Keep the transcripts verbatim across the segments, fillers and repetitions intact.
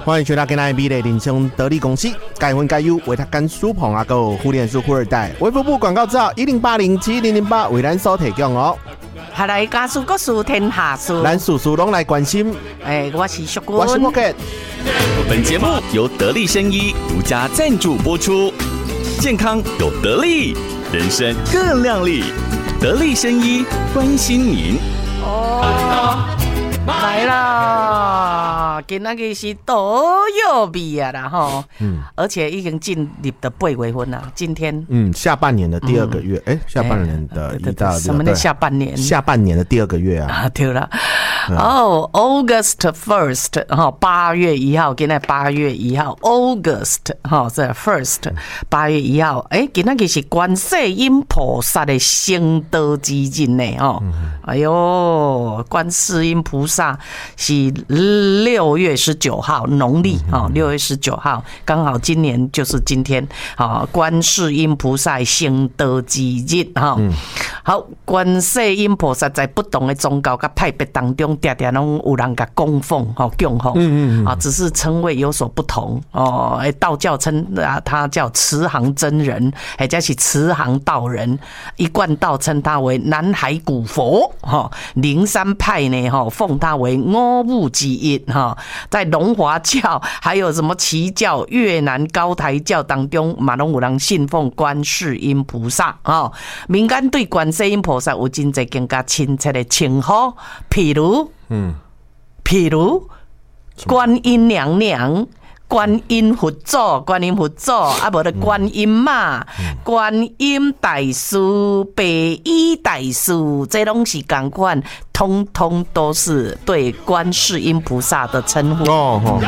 欢迎回到今天的林兄得力公司，该分该优，为他干书棚啊，够互联书富二代，微服部广告照一零八零七零零八为咱所提供哦。 下来家事各事天下事， 咱事事拢来关心。 哎，我是淑君， 我是 Pocket。 本节目由得力生医独家赞助播出，健康有得力，人生更亮丽。得力生医关心您。 哦，来啦！今仔日是多月味啊啦吼，嗯，而且已经进入的八月份啦，今天， 嗯，下半年的第二个月，哎、嗯欸，下半年的一到六， 什么的下半年？下半年的第二个月啊， 啊对了，哦、oh, ，August first 哈，八月一号，今仔八月一号 ，August 哈，这 first 八月一号，哎、欸，今仔日是观世音菩萨的升道之日呢，哦，嗯、哎呦，观世音菩萨是六月十九号，农历哈，六月十九号，刚好今年就是今天啊，观世音菩萨升道之日哈。好，观世音菩萨在不同的宗教跟派别当中，常常拢有人甲供奉、吼供奉，嗯嗯啊，只是称谓有所不同哦。道教称啊，他叫慈航真人，或者是慈航道人；一贯道称他为南海古佛，哈。灵山派呢，哈，奉他为五武之一，哈。在龙华教还有什么耆教、越南高台教当中，嘛拢有人信奉观世音菩萨啊。民间对观世音菩萨有真侪更加亲切的称呼，譬如，嗯，譬如观音娘娘、观音佛祖、观音佛祖，啊，无咧观音妈、观音大师、白衣大师，这拢是同款，通通都是对观世音菩萨的称呼。哦哦。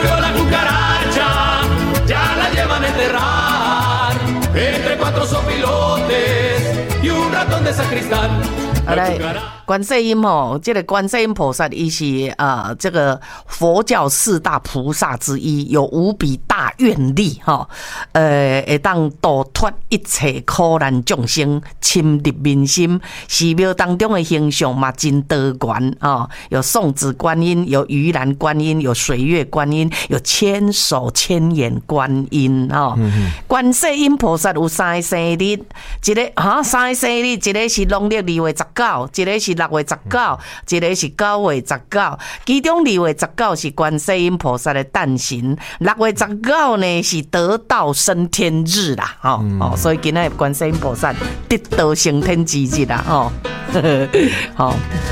好来，观世音哦，这个观世音菩萨，伊是呃这个佛教四大菩萨之一，有无比大愿力哈，呃，会当度脱一切苦难众生，深入民心。寺庙当中的形象嘛，真多元啊，有送子观音，有鱼篮观音，有水月观音，有千手千眼观音啊。嗯、观世音菩萨有三个生日，一个哈三个生日，一个是农历二月十九，一个是六月十九，一个是九月十九。其中二月十九是观世音菩萨的诞辰，六月十九呢是得道升天日啦，哦、嗯、哦，所以今天观世音菩萨得道升天之日啦，哦，好。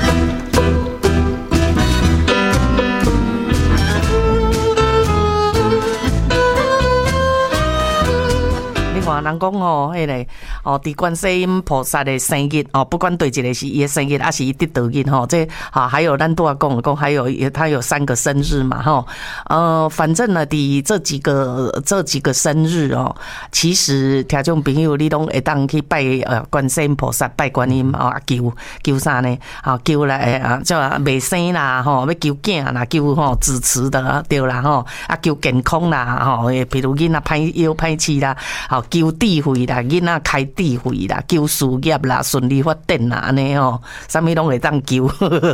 人讲哦，迄个哦，伫观世音菩萨的生日哦，不管对一个是伊的生日，还是伊得道日吼，这啊还有咱都要讲讲，还有他有三个生日嘛吼，呃，反正呢，伫这几个这几个生日哦，其实听众朋友你拢会当去拜呃观世音菩萨，拜观音哦，求求啥呢？啊，求来啊，叫卖生啦吼，要求囝啦，求吼支持的对啦吼，啊求健康啦吼，譬如囡仔歹腰歹气啦，吼求智慧啦，囡仔开智慧啦，求事业啦，顺利发展啦，安尼吼，啥物拢会当求。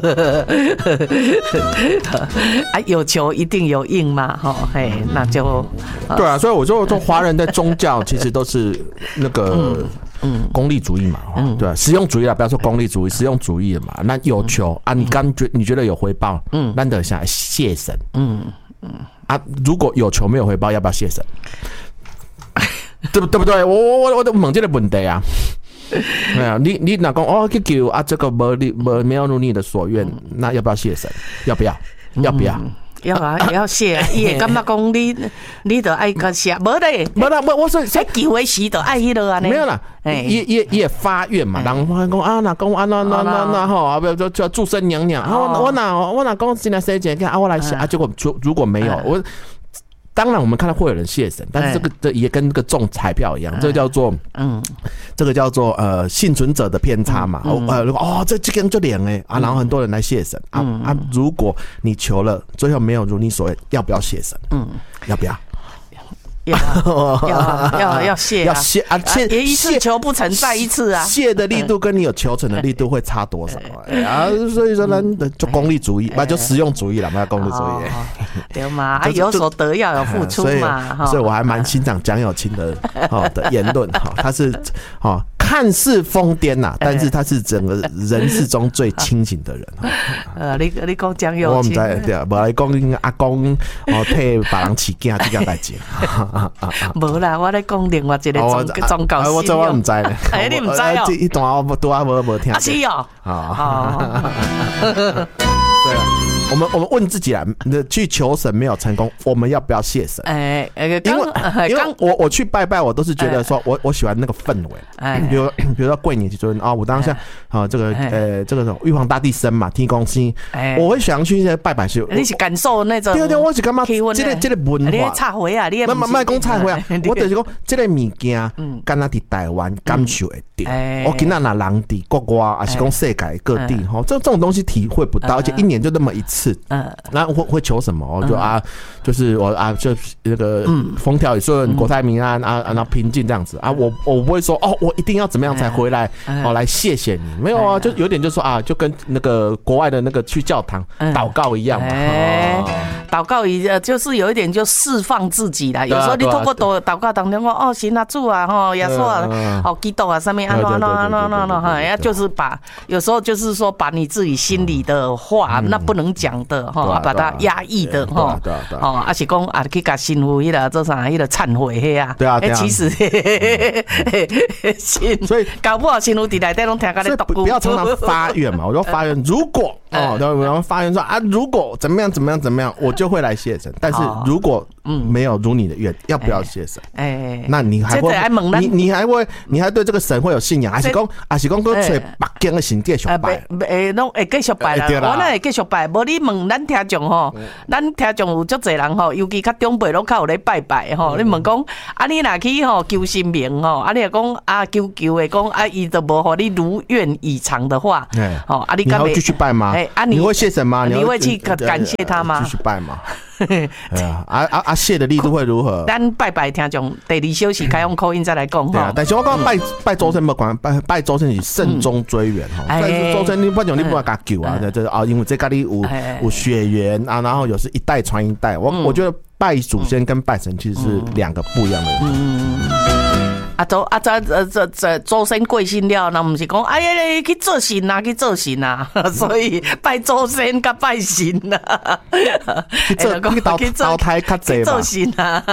啊，有求一定有应嘛，吼，嘿，那就对啊，所以我说，说华人的宗教其实都是那个。嗯，功利主义嘛，嗯、对吧、啊？实用主义啦，不要说功利主义，实用主义嘛。那有求、嗯、啊，你刚觉你觉得有回报，嗯，难得下来谢神，嗯嗯啊，如果有求没有回报，要不要谢神？对不对不对？我我我都问这个问题啊。对啊，你你哪讲哦去求啊，这个没你没没有如你的所愿，那要不要谢神？要不要？要不要？嗯要啊，要谢啊！伊会感觉讲你，你得爱个谢，无嘞， 无啦，我我说在求的时得爱迄落安尼。 没有啦，也也也发愿嘛，人讲啊，那讲啊，那那那那吼，啊不就叫祝生娘娘啊，我我哪我哪讲现在谁讲啊，我来谢啊，结果如如果没有我。当然，我们看到会有人谢神，但是这个这也跟那个中彩票一样，这个叫做嗯，这个叫做呃幸存者的偏差嘛。嗯、呃哦，这这个人就灵哎啊，然后很多人来谢神啊、嗯、啊，如果你求了，最后没有如你所愿，要不要谢神？嗯，要不要？ 要要要要谢要谢啊，谢也一次求不成再一次啊， 谢的力度跟你有求成的力度会差多少啊？所以说呢，就功利主义，那就实用主义了，不要功利主义， 对嘛？啊，有所得要有付出嘛， 所以我还蛮欣赏蒋友青的哦的言论哈，他是哦。看似疯癫呐，但是他是整个人世中最清醒的人。 呃，你你讲蒋友青， 我唔知对啊，无来讲阿公哦替别人饲囝这件代志。 无啦，我咧讲另外一个宗宗教信仰。 我这我唔知咧。 哎，你唔知哦？ 这一段我拄啊无无听。 啊是哦。 啊。对啊。我们我们问自己啊，去求神没有成功，我们要不要谢神？ 哎，因为因为我我去拜拜，我都是觉得说我我喜欢那个氛围，哎，比如比如说过年就啊，我当下啊这个呃这个玉皇大帝生嘛，天公星，我会想去那拜拜是， 你是感受那种， 对对，我是感觉这个这个文化， 你忏悔啊，你慢慢慢讲忏悔啊，我就是讲这个物件，敢若伫台湾感受会到，我今仔那人伫国外，还是讲世界各地哈，这这种东西体会不到，而且一年就那么一次，嗯。那会会求什么？我就啊，就是我啊，就那个风调雨顺、国泰民安啊，然后平静这样子啊。我我不会说哦，我一定要怎么样才回来哦，来谢谢你。没有啊，就有点就说啊，就跟那个国外的那个去教堂祷告一样嘛。 祷告一就是有一点就释放自己啦。有时候你透过祷祷告当中说哦，神啊主啊，吼耶稣啊，哦基督啊，上面啊那那那那那哈，要就是把有时候就是说把你自己心里的话，那不能讲的。啊，把它压抑的哈，哦，啊是讲啊，去甲神父迄个做啥，迄个忏悔迄啊， 对啊， 其实， 所以搞不好神父伫内底拢听甲你读。 不要常常发愿嘛，我就发愿，如果哦，然后发愿说啊，如果怎么样怎么样怎么样，我就会来谢神。但是如果没有如你的愿，要不要谢神？哎，那你还会，你你还会，你还对这个神会有信仰，还是讲，还是讲去找北京的神继续拜？ 诶，拢会继续拜啦，我那会继续拜，无你问咱。听众吼，咱听众有足侪人吼，尤其较长辈拢较有咧拜拜吼。你问讲，啊你若去吼求神明吼，啊你讲啊求求的讲啊，伊都无互你如愿以偿的话，吼啊你你会继续拜吗？ 哎啊你会谢神吗？ 你会去感谢他吗？ 继续拜吗？哎呀，啊啊啊！谢的力度会如何？ 咱拜拜听众，第二小时开用口音再来讲哈。 但是我讲拜拜周深不管，拜拜周深是慎终追远哈。拜周深你不讲你不要甲救啊，这啊因为这家里有有血缘啊，然后有是一代传一代。我我觉得拜祖先跟拜神其实是两个不一样的。 啊，周啊，这这这这周身贵姓了，那不是讲哎呀，去做神啊，去做神啊，所以拜周身甲拜神啊， 去做去倒倒胎较济吧， 做神啊，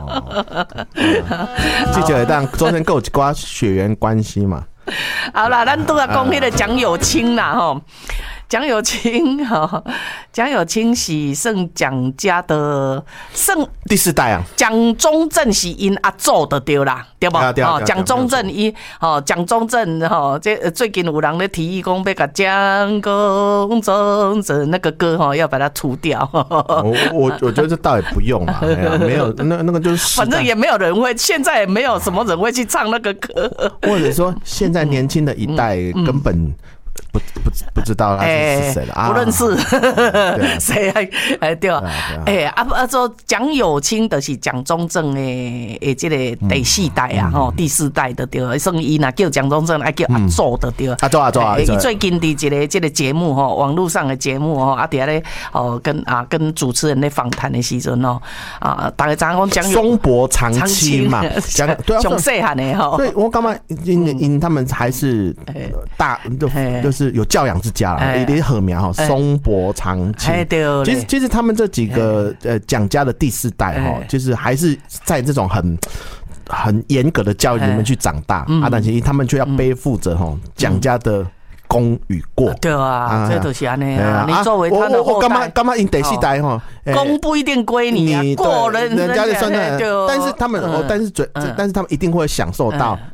记者当周身够一寡血缘关系嘛。 好啦，咱都要讲迄个蒋友青啦，吼。蒋友青哈，蒋友青是算蒋家的算第四代啊。 蒋中正是因阿祖的对啦，对不？哦，蒋中正伊哦，蒋中正哈，这最近有人咧提议讲要甲蒋公中正那个歌哈，要把它除掉。 我我我觉得这倒也不用嘛，没有那那个就是， 反正也没有人会，现在也没有什么人会去唱那个歌， 或者说现在年轻的一代根本。不不不知道他是谁了啊？ 不认识，谁啊？哎对啊，哎啊啊说蒋友青就是蒋中正的诶，这个第四代啊，吼第四代的对，算伊呐叫蒋中正，爱叫阿祖的对。 阿祖阿祖啊！ 伊最近的一个这个节目吼，网络上的节目吼，啊底下咧哦跟啊跟主持人咧访谈的时阵哦，啊大家常讲蒋友松柏长青嘛， 讲对啊，上细汉的吼。 所以我感觉因因他们还是大就就是。有教养之家啦，一定很苗哈，松柏长青。其实其实他们这几个呃蒋家的第四代哈，就是还是在这种很很严格的教育里面去长大啊，但是他们却要背负着哈蒋家的功与过。 对啊，这都是安尼啊。你作为他的后代， 我干嘛干嘛因第四代哈， 功不一定归你啊，过人人家就算在，但是他们哦，但是最但是他们一定会享受到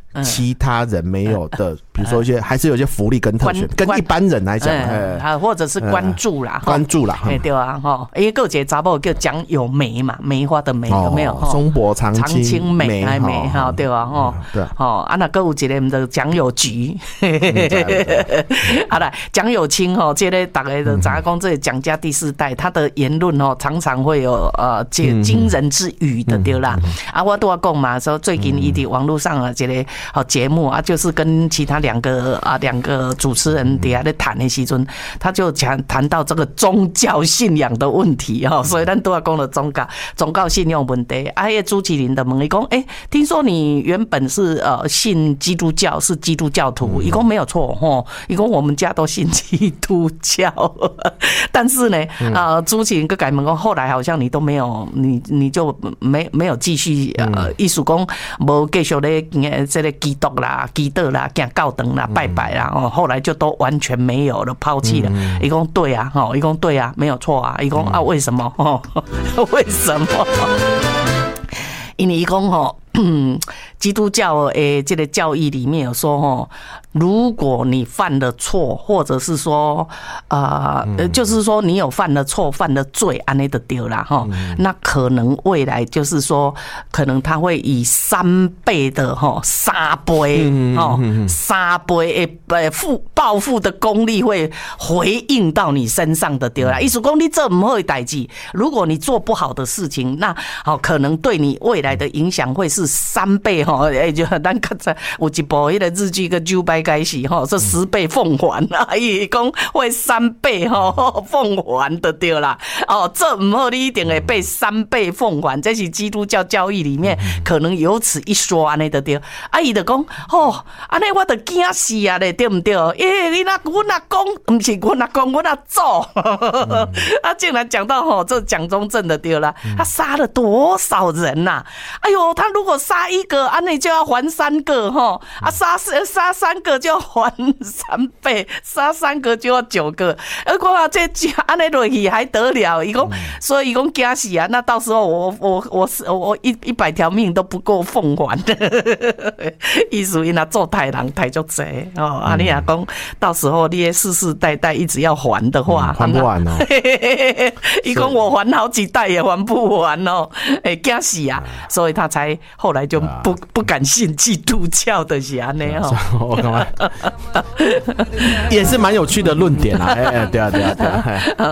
其他人没有的，比如说一些还是有一些福利跟特权，跟一般人来讲， 啊，或者是关注啦， 关注啦， 对啊，哈，因为有一个查某叫蒋友梅嘛，梅花的梅有没有？ 中国长长青梅梅梅哈，对啊，哈， 对， 哦，啊，那个有一个的蒋友菊，好了，蒋友清哈，这个大概的杂工这蒋家第四代，他的言论哦，常常会有呃这惊人之语的对啦，啊，我都要讲嘛，说最近伊伫网络上啊，这个好节目啊，就是跟其他两个啊两个主持人底下在谈的时阵，他就讲谈到这个宗教信仰的问题哈，所以咱都要讲了宗教宗教信仰问题。啊，那朱麒麟的问伊讲，哎，听说你原本是呃信基督教，是基督教徒，伊讲没有错哈，伊讲我们家都信基督教，但是呢，啊、呃，朱麒麟个改问讲，后来好像你都没有，你你就没没有继续呃，意思讲无继续咧这个基督啦、基督啦、行教堂啦、拜拜啦，哦，后来就都完全没有了，抛弃了。伊讲对啊，吼，伊讲对啊，没有错啊，伊讲啊，为什么？哦，为什么？因为伊讲吼。基督教诶，这个教义里面有说哈，如果你犯了错，或者是说呃，就是说你有犯了错、犯了罪，安内的丢啦哈，那可能未来就是说，可能他会以三倍的哈三倍哈三倍诶复报复的功力会回应到你身上的丢啦。意思讲你做唔好的代志，如果你做不好的事情，那好可能对你未来的影响会是三倍。哎，就咱刚才有一部迄个日剧个九百开始吼，是十倍奉还啊，伊讲会三倍吼奉还的对啦。哦，这唔好，你一定会被三倍奉还，这是基督教教义里面可能有此一说安尼的对。啊，伊就讲吼，安尼我就惊死啊咧，对唔对？诶，你那阮阿公唔是阮阿公，阮阿祖，啊，竟然讲到吼这蒋中正的对啦，他杀了多少人呐、啊？哎呦，他如果杀一个。安内就要还三个哈，啊杀杀三个就要还三倍，杀三个就要九个。而我话这安内落去还得了？伊讲，所以伊讲惊死啊！那到时候我我我我一一百条命都不够奉还的。意思因那做太人太足济哦，啊你也讲到时候你世世代代一直要还的话， 还不完哦。 伊讲我还好几代也还不完哦，哎惊死啊！所以他才后来就不。不敢信基督教的是安尼哦， 我干嘛？也是蛮有趣的论点啊，哎，对啊，对啊，对啊。